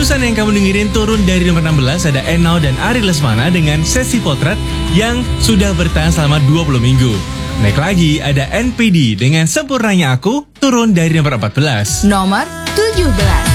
Barusan yang kamu dengerin turun dari nomor 16 ada Enau dan Ari Lesmana dengan Sesi Potret yang sudah bertahan selama 20 minggu. Naik lagi ada NPD dengan Sempurnanya Aku turun dari nomor 14. Nomor 17.